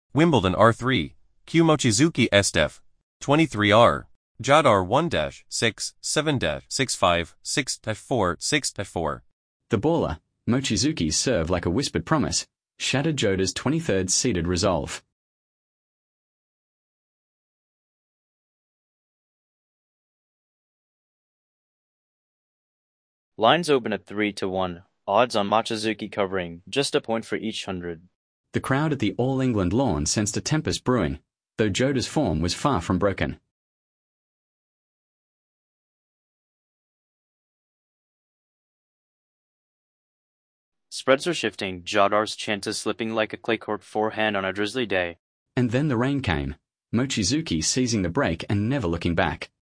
Wimbledon R3, Q Mochizuki Estef, 23R, Jadar 1-6, 7-6-5, 6-4, 6-4. The baller, Mochizuki's serve like a whispered promise, shattered Jota's 23rd seeded resolve. Lines open at 3-1. Odds on Mochizuki covering, just a point for each 100. The crowd at the All England lawn sensed a tempest brewing, though Jota's form was far from broken. Spreads are shifting, Jadar's chances slipping like a clay court forehand on a drizzly day. And then the rain came, Mochizuki seizing the break and never looking back.